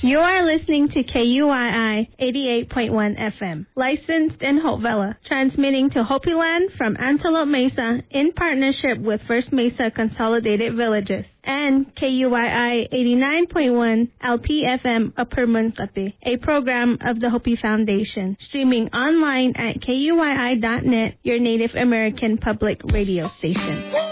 You are listening to KUII 88.1 FM, licensed in Hope Valley, transmitting to Hopi Land from Antelope Mesa in partnership with First Mesa Consolidated Villages, and KUII 89.1 LPFM Upper Muntate, a program of the Hopi Foundation, streaming online at KUII.net, your Native American public radio station.